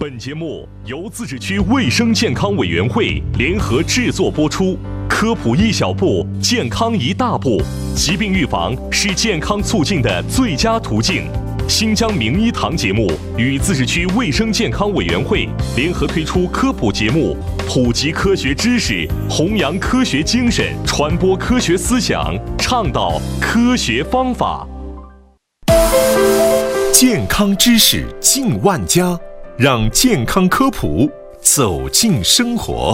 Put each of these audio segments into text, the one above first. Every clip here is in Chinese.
本节目由自治区卫生健康委员会联合制作播出。科普一小步，健康一大步。疾病预防是健康促进的最佳途径。新疆名医堂节目与自治区卫生健康委员会联合推出科普节目，普及科学知识，弘扬科学精神，传播科学思想，倡导科学方法。 健康知识进万家，让健康科普走进生活。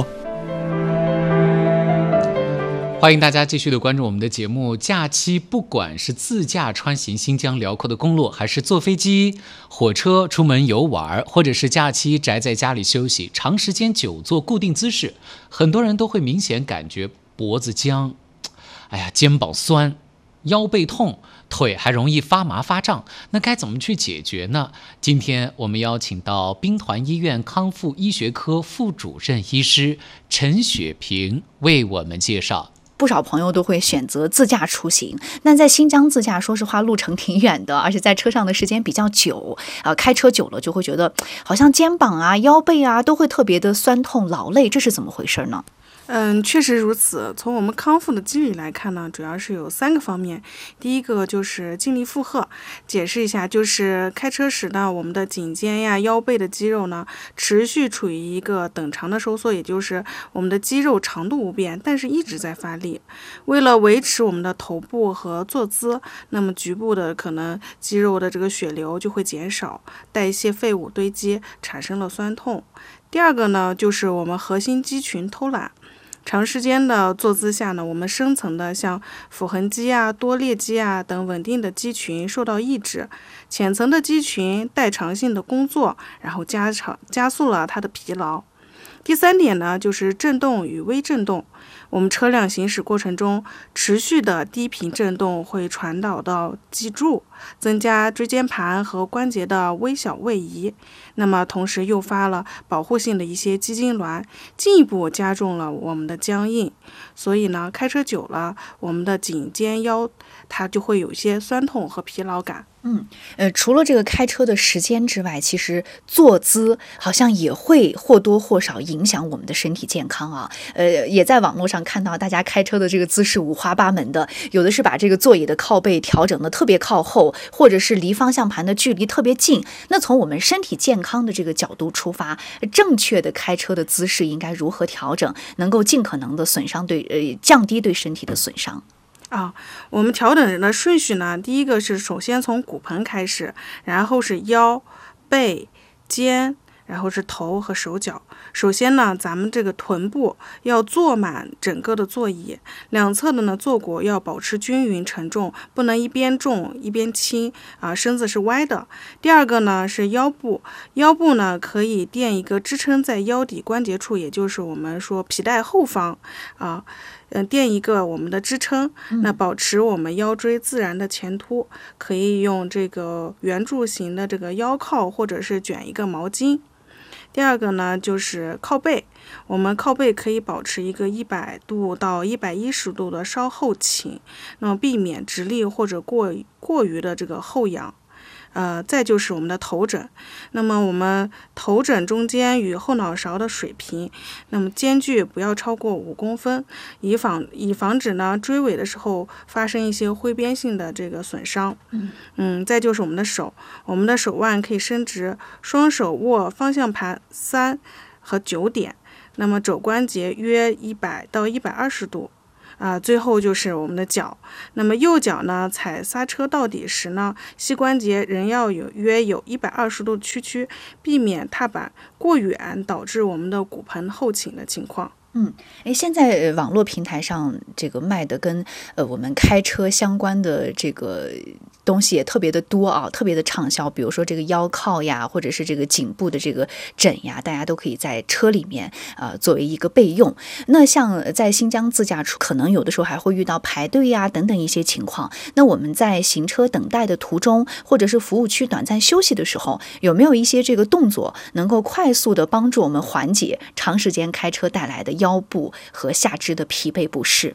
欢迎大家继续的关注我们的节目。假期不管是自驾穿行新疆辽阔的公路，还是坐飞机、火车出门游玩，或者是假期宅在家里休息，长时间久坐固定姿势，很多人都会明显感觉脖子僵，肩膀酸，腰背痛，腿还容易发麻发胀。那该怎么去解决呢？今天我们邀请到兵团医院康复医学科副主任医师陈雪萍为我们介绍。 不少朋友都会选择自驾出行，那在新疆自驾，说实话路程挺远的，而且在车上的时间比较久，开车久了就会觉得好像肩膀啊、腰背啊都会特别的酸痛劳累，这是怎么回事呢？ 确实如此。从我们康复的机理来看呢，主要是有3个方面。第一个就是静力负荷，解释一下，就是开车时呢，我们的颈肩呀、腰背的肌肉呢，持续处于一个等长的收缩，也就是我们的肌肉长度不变，但是一直在发力。为了维持我们的头部和坐姿，那么局部的可能肌肉的这个血流就会减少，代谢废物堆积，产生了酸痛。第二个呢，就是我们核心肌群偷懒。长时间的坐姿下呢，我们深层的像腹横肌啊、多裂肌啊等稳定的肌群受到抑制，浅层的肌群代偿性的工作，然后加速了它的疲劳。第3点呢，就是振动与微振动。我们车辆行驶过程中，持续的低频振动会传导到脊柱，增加椎间盘和关节的微小位移，那么同时诱发了保护性的一些肌痉挛，进一步加重了我们的僵硬。所以呢，开车久了，我们的颈肩腰它就会有一些酸痛和疲劳感。 除了这个开车的时间之外，其实坐姿好像也会或多或少影响我们的身体健康啊。也在网络上看到大家开车的这个姿势五花八门的，有的是把这个座椅的靠背调整的特别靠后，或者是离方向盘的距离特别近。那从我们身体健康的这个角度出发，正确的开车的姿势应该如何调整，能够尽可能的降低对身体的损伤？ 我们调整的顺序呢，第一个是首先从骨盆开始，然后是腰、背、肩，然后是头和手脚。首先呢，咱们这个臀部要坐满整个的座椅，两侧的呢坐骨要保持均匀承重，不能一边重一边轻身子是歪的。第二个呢是腰部，腰部呢可以垫一个支撑在腰底关节处，也就是我们说皮带后方垫一个我们的支撑，那保持我们腰椎自然的前凸，可以用这个圆柱形的这个腰靠，或者是卷一个毛巾。第二个呢就是靠背，我们靠背可以保持一个100度到110度的稍后倾，那么避免直立或者过于的这个后仰。再就是我们的头枕，那么我们头枕中间与后脑勺的水平，那么间距不要超过5公分，以防止呢追尾的时候发生一些挥鞭性的这个损伤。再就是我们的手腕可以伸直，双手握方向盘3和9点，那么肘关节约100到120度。最后就是我们的脚，那么右脚呢踩刹车到底时呢，膝关节仍要约有120度屈曲，避免踏板过远导致我们的骨盆后倾的情况。 现在网络平台上这个卖的跟我们开车相关的这个东西也特别的多啊，特别的畅销。比如说这个腰靠呀，或者是这个颈部的这个枕呀，大家都可以在车里面作为一个备用。那像在新疆自驾可能有的时候还会遇到排队呀等等一些情况。那我们在行车等待的途中，或者是服务区短暂休息的时候，有没有一些这个动作能够快速的帮助我们缓解长时间开车带来的腰部和下肢的疲惫不适？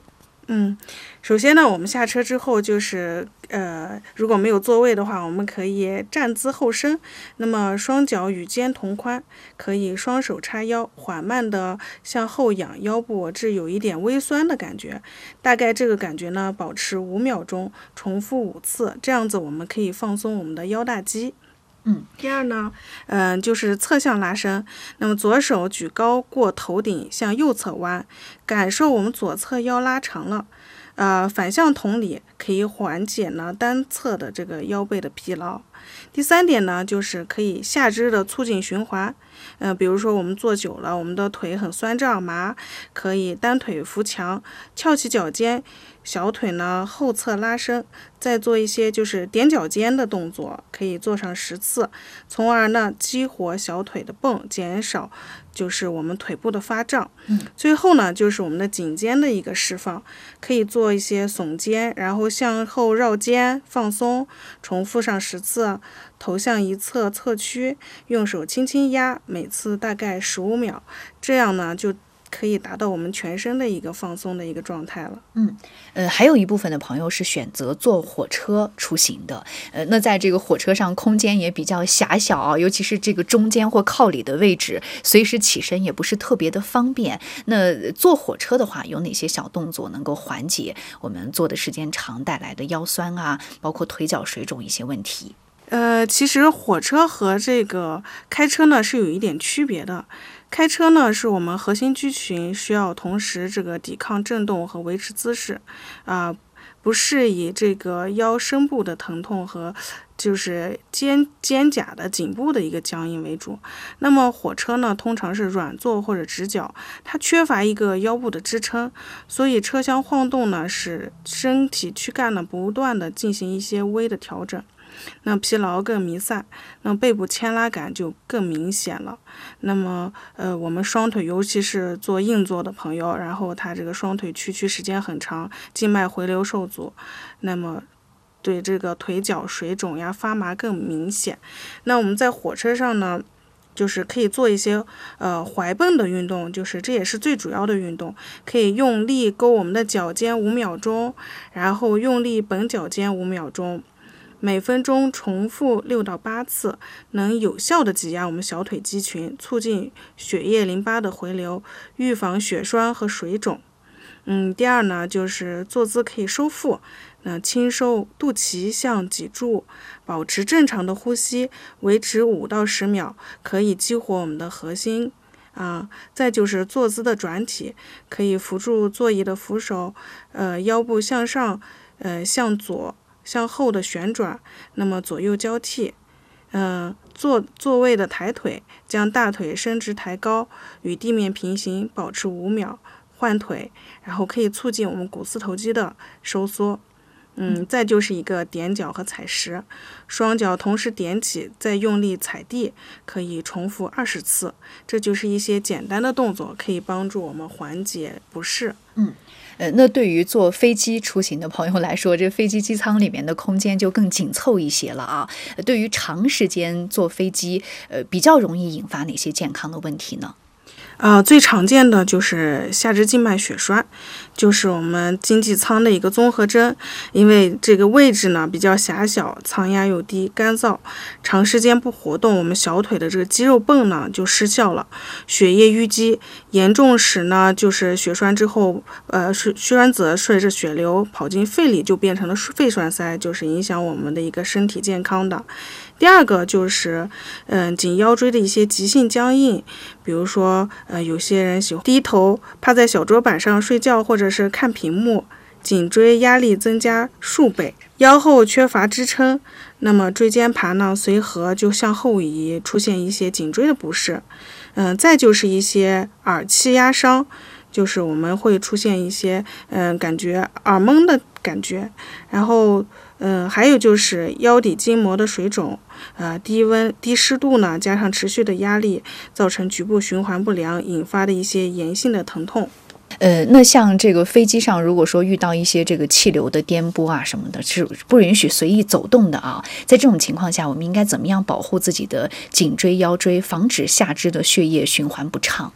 首先呢，我们下车之后就是如果没有座位的话，我们可以站姿后伸，那么双脚与肩同宽，可以双手叉腰，缓慢的向后仰腰部至有一点微酸的感觉，大概这个感觉呢保持5秒钟，重复5次，这样子我们可以放松我们的腰大肌。第二呢，就是侧向拉伸。那么左手举高过头顶，向右侧弯，感受我们左侧腰拉长了。反向同理，可以缓解呢单侧的这个腰背的疲劳。第3点呢，就是可以下肢的促进循环。比如说我们坐久了，我们的腿很酸胀麻，可以单腿扶墙，翘起脚尖，小腿呢后侧拉伸，再做一些就是踮脚尖的动作，可以做上10次，从而呢激活小腿的泵，减少就是我们腿部的发胀。最后呢就是我们的颈肩的一个释放，可以做一些耸肩，然后向后绕肩放松，重复上10次，头向一侧侧屈，用手轻轻压，每次大概15秒，这样呢就可以达到我们全身的一个放松的一个状态了。 还有一部分的朋友是选择坐火车出行的。那在这个火车上空间也比较狭小啊，尤其是这个中间或靠里的位置，随时起身也不是特别的方便。那坐火车的话，有哪些小动作能够缓解我们坐的时间长带来的腰酸啊，包括腿脚水肿一些问题？ 其实火车和这个开车呢是有一点区别的。开车呢是我们核心肌群需要同时这个抵抗震动和维持姿势，不是以这个腰深部的疼痛和就是肩胛的颈部的一个僵硬为主。那么火车呢通常是软座或者直角，它缺乏一个腰部的支撑，所以车厢晃动呢使身体躯干呢不断的进行一些微的调整，那疲劳更弥散，那背部牵拉感就更明显了。那么我们双腿尤其是做硬座的朋友，然后他这个双腿屈时间很长，静脉回流受阻，那么对这个腿脚水肿呀发麻更明显。那我们在火车上呢就是可以做一些踝泵的运动，就是这也是最主要的运动，可以用力勾我们的脚尖5秒钟，然后用力绷脚尖5秒钟，每分钟重复6到8次，能有效的挤压我们小腿肌群，促进血液淋巴的回流，预防血栓和水肿。第二呢，就是坐姿可以收腹，轻收肚脐向脊柱，保持正常的呼吸，维持5到10秒，可以激活我们的核心。再就是坐姿的转体，可以扶住座椅的扶手，腰部向上，向左向后的旋转，那么左右交替。座位的抬腿，将大腿伸直抬高，与地面平行，保持5秒，换腿，然后可以促进我们股四头肌的收缩。再就是一个踮脚和踩实，双脚同时踮起，再用力踩地，可以重复20次。这就是一些简单的动作，可以帮助我们缓解不适。 那对于坐飞机出行的朋友来说，这飞机机舱里面的空间就更紧凑一些了啊。对于长时间坐飞机，比较容易引发哪些健康的问题呢？ 最常见的就是下肢静脉血栓，就是我们经济舱的一个综合征，因为这个位置呢比较狭小，舱压又低，干燥，长时间不活动，我们小腿的这个肌肉泵呢就失效了，血液淤积，严重时呢就是血栓之后，血栓子顺着血流跑进肺里，就变成了肺栓塞，就是影响我们的一个身体健康的。第二个就是颈腰椎的一些急性僵硬，比如说有些人喜欢低头趴在小桌板上睡觉，或者是看屏幕，颈椎压力增加数倍，腰后缺乏支撑，那么椎间盘呢随和就向后移，出现一些颈椎的不适。再就是一些耳气压伤，就是我们会出现一些感觉耳蒙的感觉，然后还有就是腰底筋膜的水肿，低温低湿度呢，加上持续的压力，造成局部循环不良，引发的一些炎性的疼痛。 那像这个飞机上，如果说遇到一些这个气流的颠簸啊什么的，是不允许随意走动的啊。在这种情况下，我们应该怎么样保护自己的颈椎、腰椎，防止下肢的血液循环不畅？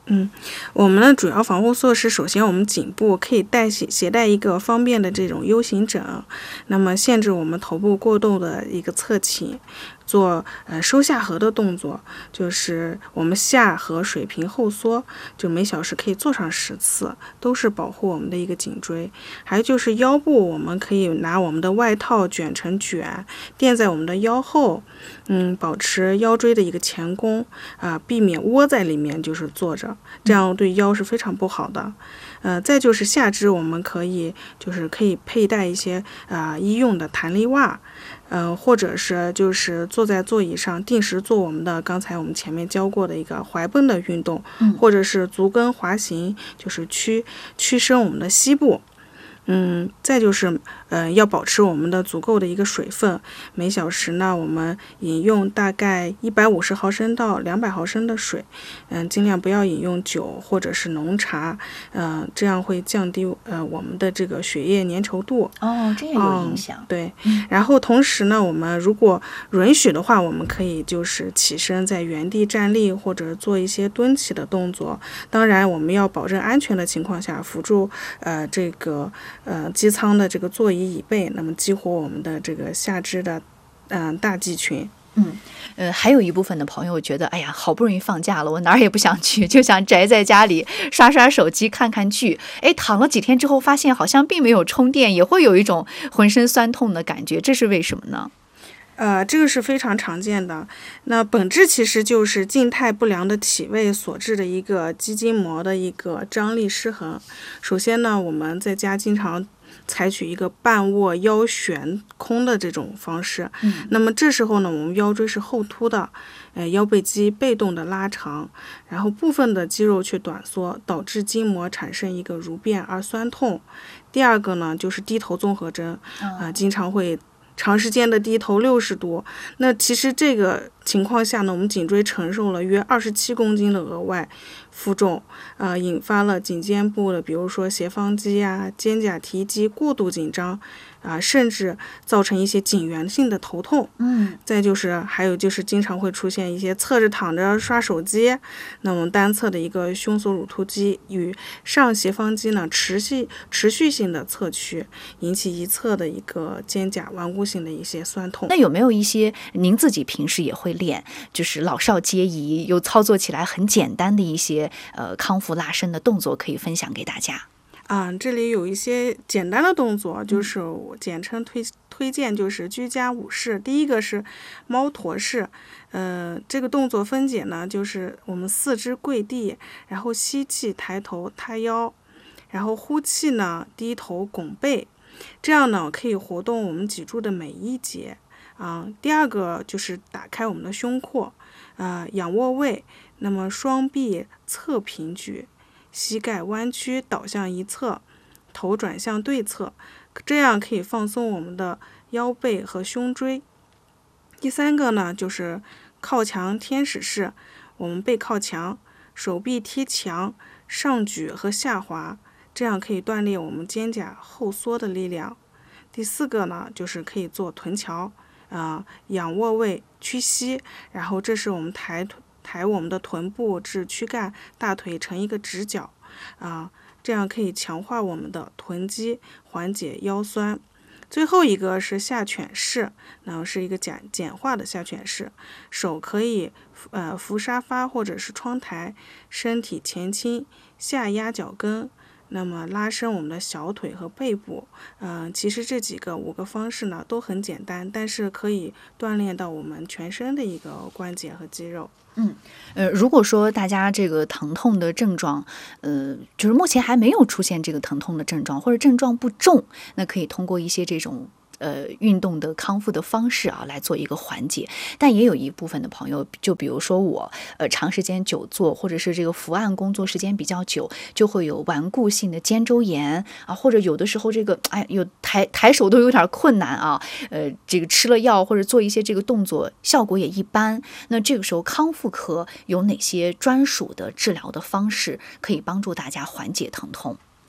我们的主要防护措施，首先我们颈部可以携带一个方便的这种 U 型枕，那么限制我们头部过度的一个侧倾，做收下颌的动作，就是我们下颌水平后缩，就每小时可以做上10次，都是保护我们的一个颈椎。还有就是腰部，我们可以拿我们的外套卷成卷，垫在我们的腰后，保持腰椎的一个前弓避免窝在里面，就是坐着，这样对腰是非常不好的。再就是下肢，我们可以佩戴一些医用的弹力袜，或者是就是坐在座椅上定时做我们的刚才我们前面教过的一个踝绷的运动，或者是足跟滑行，就是屈伸我们的膝部。再就是要保持我们的足够的一个水分，每小时呢我们饮用大概150毫升到200毫升的水，尽量不要饮用酒或者是浓茶，这样会降低我们的这个血液粘稠度。 这也有影响。 对，然后同时呢，我们如果允许的话，我们可以就是起身在原地站立，或者做一些蹲起的动作。当然，我们要保证安全的情况下，辅助这个机舱的这个座椅椅背，那么激活我们的这个下肢的大肌群。 还有一部分的朋友觉得，哎呀，好不容易放假了，我哪儿也不想去，就想宅在家里刷刷手机、看看剧。躺了几天之后，发现好像并没有充电，也会有一种浑身酸痛的感觉，这是为什么呢？ 这个是非常常见的。那本质其实就是静态不良的体位所致的一个肌筋膜的一个张力失衡。首先呢，我们在家经常采取一个半卧腰悬空的这种方式，那么这时候呢，我们腰椎是后凸的，腰背肌被动的拉长，然后部分的肌肉却短缩，导致筋膜产生一个如变而酸痛。第二个呢，就是低头综合征，经常会长时间的低头60度，那其实这个情况下呢，我们颈椎承受了约27公斤的额外负重，引发了颈肩部的，比如说斜方肌肩胛提肌过度紧张，甚至造成一些颈源性的头痛。再就是还有就是经常会出现一些侧着躺着刷手机，那么单侧的一个胸锁乳突肌与上斜方肌呢持续性的侧屈，引起一侧的一个肩胛顽固性的一些酸痛。 那有没有一些您自己平时也会练，就是老少皆宜又操作起来很简单的一些康复拉伸的动作可以分享给大家？ 这里有一些简单的动作，就是我简称推荐就是居家5式。第一个是猫驼式，这个动作分解呢，就是我们4肢跪地，然后吸气抬头塌腰，然后呼气呢低头拱背，这样呢可以活动我们脊柱的每一节。第二个就是打开我们的胸廓，仰卧位，那么双臂侧平举，膝盖弯曲倒向一侧，头转向对侧，这样可以放松我们的腰背和胸椎。第三个呢，就是靠墙天使式，我们背靠墙，手臂贴墙，上举和下滑，这样可以锻炼我们肩胛后缩的力量。第四个呢，就是可以做臀桥，仰卧位屈膝，然后这是我们抬我们的臀部至躯干，大腿成一个直角，这样可以强化我们的臀肌，缓解腰酸。最后一个是下犬式，那是一个简化的下犬式，手可以扶沙发或者是窗台，身体前倾，下压脚跟，那么拉伸我们的小腿和背部。其实这5个方式呢都很简单，但是可以锻炼到我们全身的一个关节和肌肉。 如果说大家这个疼痛的症状，就是目前还没有出现这个疼痛的症状，或者症状不重，那可以通过一些这种运动的康复的方式来做一个缓解。但也有一部分的朋友，就比如说我长时间久坐，或者是这个伏案工作时间比较久，就会有顽固性的肩周炎或者有的时候这个有抬手都有点困难这个吃了药或者做一些这个动作效果也一般。那这个时候康复科有哪些专属的治疗的方式可以帮助大家缓解疼痛？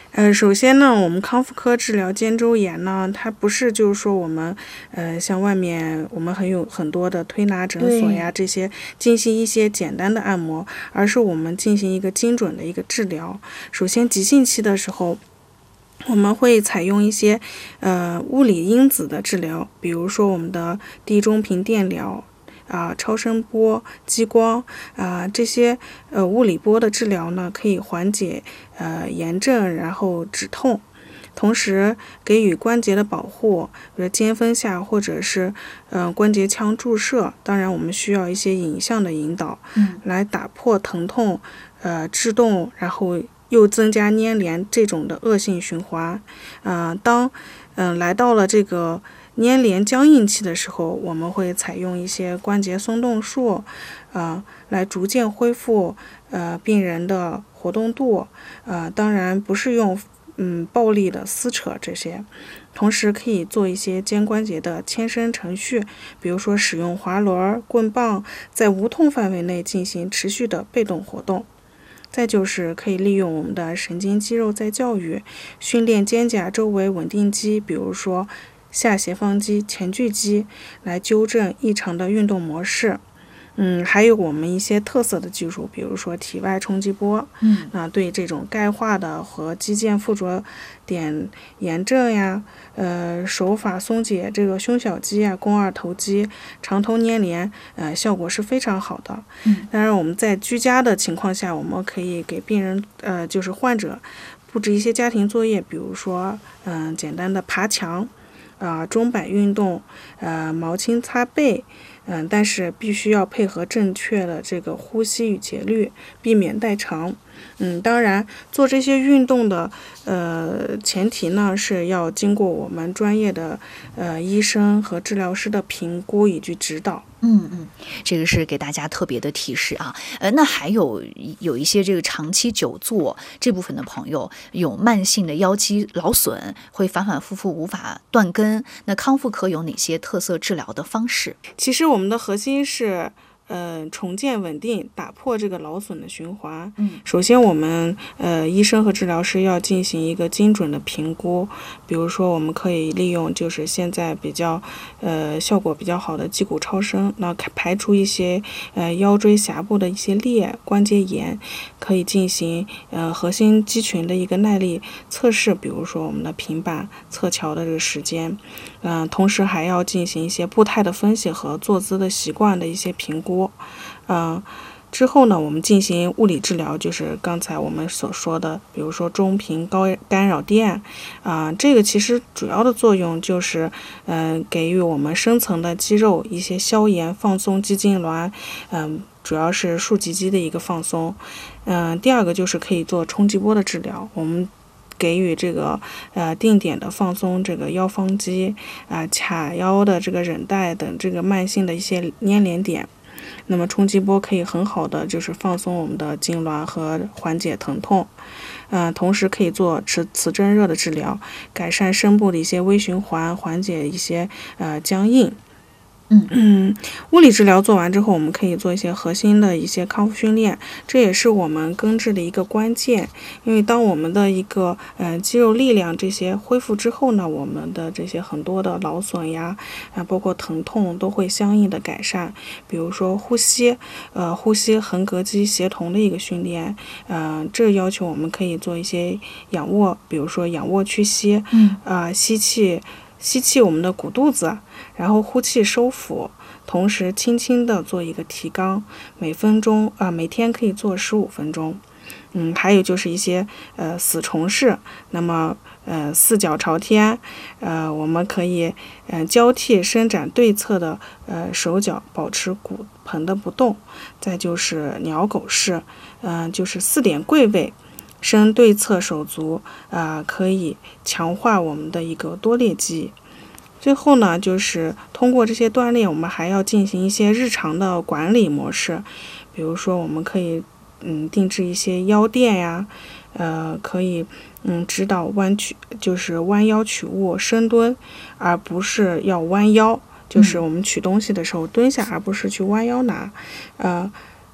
首先呢，我们康复科治疗肩周炎呢，它不是就是说我们像外面我们有很多的推拿诊所呀这些进行一些简单的按摩，而是我们进行一个精准的一个治疗。首先急性期的时候，我们会采用一些物理因子的治疗，比如说我们的地中频电疗超声波、激光这些物理波的治疗呢，可以缓解炎症，然后止痛，同时给予关节的保护，比如肩分下或者是关节腔注射。当然，我们需要一些影像的引导，来打破疼痛、制动，然后又增加粘连这种的恶性循环。当来到了这个粘连僵硬期的时候，我们会采用一些关节松动术，来逐渐恢复病人的活动度。当然不是用暴力的撕扯这些，同时可以做一些肩关节的牵伸程序，比如说使用滑轮、棍棒，在无痛范围内进行持续的被动活动。再就是可以利用我们的神经肌肉在教育，训练肩胛周围稳定肌，比如说下斜方肌、前锯肌，来纠正异常的运动模式。还有我们一些特色的技术，比如说体外冲击波，对这种钙化的和肌腱附着点炎症呀，手法松解这个胸小肌肱二头肌、长头粘连，效果是非常好的。当然我们在居家的情况下，我们可以给病人就是患者布置一些家庭作业，比如说简单的爬墙，钟摆运动，毛巾擦背。但是必须要配合正确的这个呼吸与节律，避免代偿。当然做这些运动的前提呢，是要经过我们专业的医生和治疗师的评估以及指导。 这个是给大家特别的提示啊。那还有一些这个长期久坐这部分的朋友，有慢性的腰肌劳损，会反反复复无法断根。那康复科有哪些特色治疗的方式？ 其实我们的核心是重建稳定，打破这个劳损的循环。首先我们医生和治疗师要进行一个精准的评估，比如说我们可以利用就是现在比较效果比较好的肌骨超声，那排除一些腰椎峡部的一些裂、关节炎，可以进行核心肌群的一个耐力测试，比如说我们的平板侧桥的这个时间。同时还要进行一些步态的分析和坐姿的习惯的一些评估。之后呢，我们进行物理治疗，就是刚才我们所说的，比如说中频高干扰电，这个其实主要的作用就是给予我们深层的肌肉一些消炎、放松肌痉挛，主要是竖脊肌的一个放松。第二个就是可以做冲击波的治疗，我们给予这个定点的放松这个腰方肌卡腰的这个韧带等这个慢性的一些粘连点。那么冲击波可以很好的就是放松我们的痉挛和缓解疼痛。同时可以做磁振热的治疗，改善深部的一些微循环，缓解一些僵硬。物理治疗做完之后，我们可以做一些核心的一些康复训练，这也是我们根治的一个关键。因为当我们的一个肌肉力量这些恢复之后呢，我们的这些很多的劳损呀，包括疼痛都会相应的改善。比如说呼吸横膈肌协同的一个训练，这要求我们可以做一些仰卧，比如说仰卧屈膝，吸气我们的鼓肚子，然后呼气收腹，同时轻轻的做一个提肛，每天可以做15分钟。还有就是一些死虫式，那么四脚朝天，我们可以交替伸展对侧的手脚，保持骨盆的不动。再就是鸟狗式，就是4点跪位，伸对侧手足，可以强化我们的一个多裂肌。最后呢，就是通过这些锻炼，我们还要进行一些日常的管理模式，比如说我们可以定制一些腰垫呀，可以指导就是弯腰取物深蹲，而不是要弯腰，就是我们取东西的时候蹲下，而不是去弯腰拿。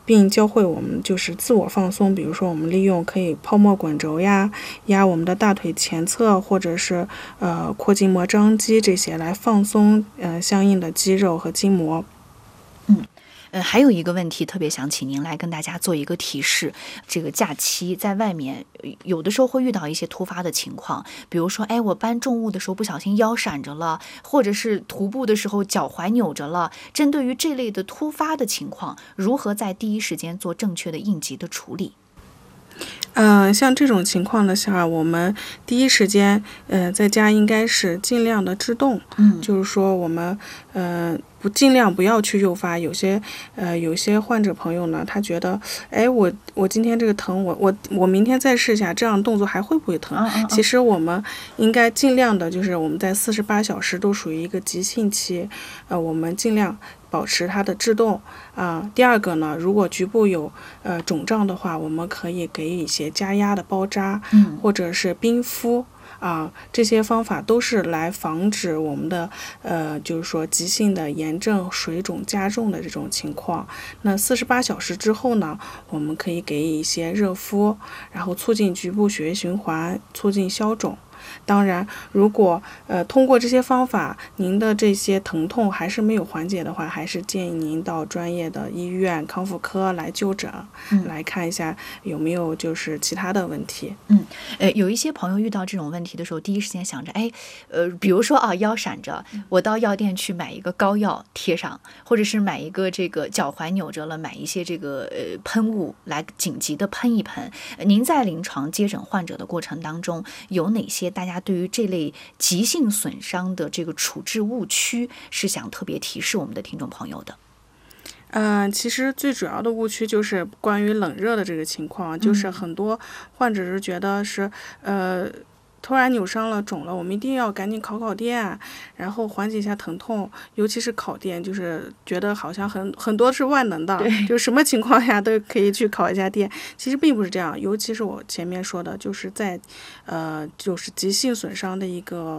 并教会我们就是自我放松。比如说我们利用可以泡沫滚轴呀，压我们的大腿前侧，或者是阔筋膜张肌这些来放松相应的肌肉和筋膜。 还有一个问题特别想请您来跟大家做一个提示。这个假期在外面有的时候会遇到一些突发的情况，比如说我搬重物的时候不小心腰闪着了，或者是徒步的时候脚踝扭着了。针对于这类的突发的情况，如何在第一时间做正确的应急的处理？ 像这种情况的下，我们第一时间在家应该是尽量的制动。就是说我们尽量不要去诱发。有些患者朋友呢，他觉得我今天这个疼，我明天再试一下，这样动作还会不会疼？其实我们应该尽量的，就是我们在48小时都属于一个急性期，我们尽量保持它的制动。第二个呢，如果局部有肿胀的话，我们可以给予一些加压的包扎，或者是冰敷。这些方法都是来防止我们的就是说急性的炎症、水肿加重的这种情况。那48小时之后呢，我们可以给予一些热敷，然后促进局部血液循环，促进消肿。当然，如果通过这些方法，您的这些疼痛还是没有缓解的话，还是建议您到专业的医院康复科来就诊，来看一下有没有就是其他的问题。 有一些朋友遇到这种问题的时候，第一时间想着，比如说腰闪着，我到药店去买一个膏药贴上，或者是买一个这个脚踝扭着了，买一些这个喷雾来紧急的喷一喷。您在临床接诊患者的过程当中，有哪些大家对于这类急性损伤的这个处置误区是想特别提示我们的听众朋友的？ 其实最主要的误区就是关于冷热的这个情况，就是很多患者是觉得是突然扭伤了、肿了，我们一定要赶紧烤电，然后缓解一下疼痛。尤其是烤电，就是觉得好像很多是万能的，就什么情况下都可以去烤一下电。其实并不是这样，尤其是我前面说的，就是在就是急性损伤的一个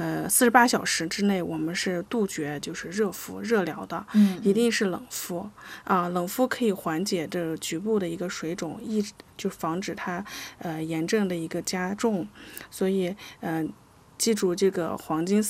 48小时之内，我们是杜绝就是热敷、热疗的，一定是冷敷冷敷可以缓解这局部的一个水肿，就防止它炎症的一个加重。所以记住这个黄金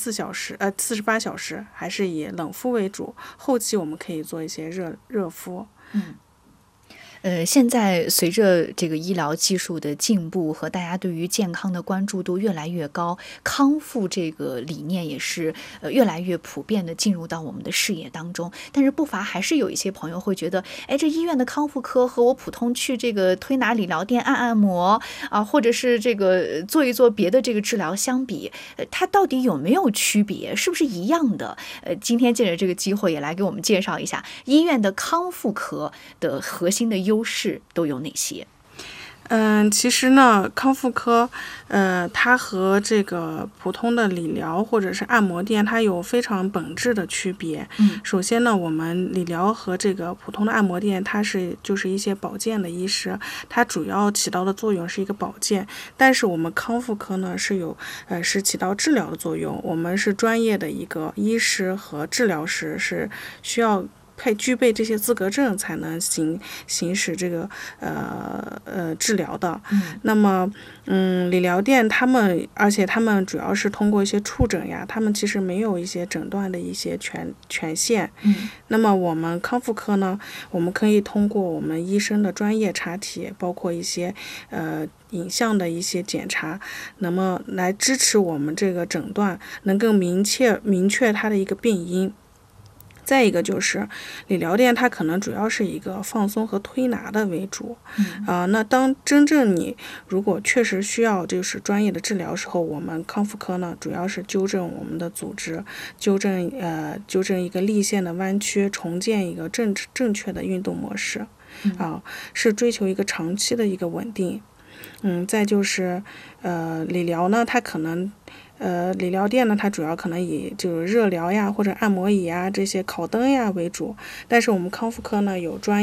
48小时还是以冷敷为主，后期我们可以做一些热敷。 现在随着这个医疗技术的进步和大家对于健康的关注度越来越高，康复这个理念也是越来越普遍的进入到我们的视野当中。但是不乏还是有一些朋友会觉得，这医院的康复科和我普通去这个推拿理疗店按摩或者是这个做一做别的这个治疗相比，它到底有没有区别？是不是一样的？今天借着这个机会也来给我们介绍一下医院的康复科的核心的优势都有哪些？ 其实呢，康复科，它和这个普通的理疗或者是按摩店，它有非常本质的区别。首先呢，我们理疗和这个普通的按摩店，它就是一些保健的医师，它主要起到的作用是一个保健。但是我们康复科呢，是起到治疗的作用。我们是专业的一个医师和治疗师，是需要具备这些资格证才能行使这个治疗的。那么理疗店而且他们主要是通过一些触诊呀，他们其实没有一些诊断的一些权限。那么我们康复科呢，我们可以通过我们医生的专业查体，包括一些影像的一些检查，那么来支持我们这个诊断，能更明确它的一个病因。再一个就是理疗店，它可能主要是一个放松和推拿的为主。那当真正你如果确实需要就是专业的治疗时候，我们康复科呢，主要是纠正我们的组织，纠正一个立线的弯曲，重建一个正确的运动模式。是追求一个长期的一个稳定。再就是理疗呢，它可能理疗店呢，它主要可能以就是热疗呀或者按摩椅呀这些烤灯呀为主，但是我们康复科呢有专业